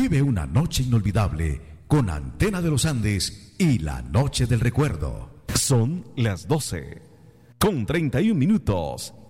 Vive una noche inolvidable con Antena de los Andes y la Noche del Recuerdo. Son las 12:31.